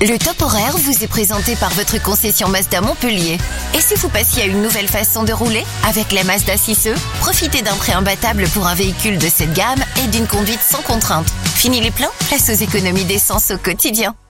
Le top horaire vous est présenté par votre concession Mazda Montpellier. Et si vous passiez à une nouvelle façon de rouler? Avec la Mazda 6e, profitez d'un prêt imbattable pour un véhicule de cette gamme et d'une conduite sans contrainte. Fini les plans, place aux économies d'essence au quotidien.